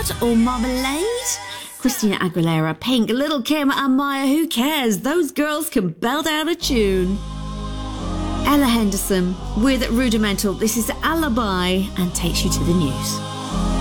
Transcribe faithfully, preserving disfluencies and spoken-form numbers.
Tart or Marmalade? Christina Aguilera, Pink, Little Kim and Maya, who cares? Those girls can belt out a tune. Ella Henderson with Rudimental. This is Alibi and takes you to the news.